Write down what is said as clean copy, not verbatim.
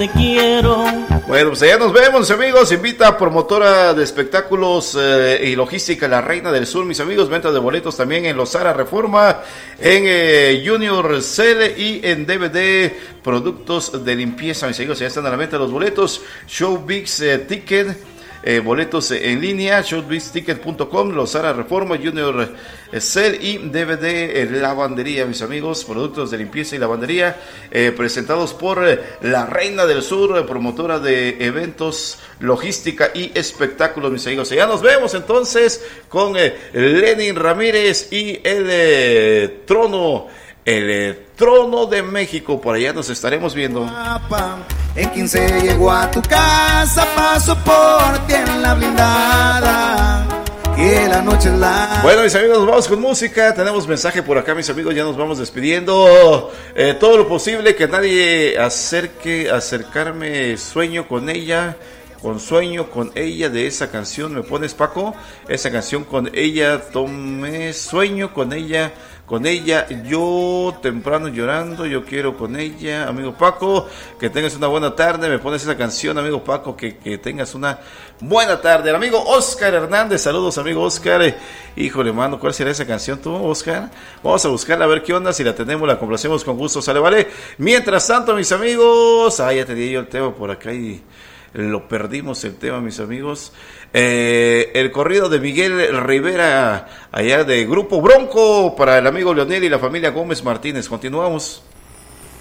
te quiero. Bueno, pues allá nos vemos, amigos. Invita a promotora de espectáculos y logística La Reina del Sur, mis amigos. Venta de boletos también en Lozara Reforma, en Junior Cell y en DVD Productos de Limpieza, mis amigos. Ya están a la venta los boletos. Showbiz Ticket. Boletos en línea, showbizticket.com, Lozara Reforma, Junior Cell y DVD Lavandería, mis amigos, productos de limpieza y lavandería, presentados por La Reina del Sur, promotora de eventos, logística y espectáculos, mis amigos. Ya nos vemos entonces con Lenin Ramírez y el Trono de México. Por allá nos estaremos viendo. En 15 llegó a tu casa, paso por ti en la blindada, que la noche es la... Bueno, mis amigos, nos vamos con música. Tenemos mensaje por acá, mis amigos, ya nos vamos despidiendo. Todo lo posible que nadie acercarme, sueño con ella de esa canción. ¿Me pones, Paco? Esa canción con ella, tomé sueño con ella, yo temprano llorando, yo quiero con ella, amigo Paco, que tengas una buena tarde. Me pones esa canción, amigo Paco, que tengas una buena tarde. El amigo Oscar Hernández, saludos, amigo Oscar. Híjole, mano, ¿cuál será esa canción tú, Oscar? Vamos a buscarla a ver qué onda, si la tenemos, la complacemos con gusto, sale, vale. Mientras tanto, mis amigos, ya tenía yo el tema por acá y lo perdimos el tema, mis amigos. El corrido de Miguel Rivera, allá de Grupo Bronco, para el amigo Leonel y la familia Gómez Martínez. Continuamos.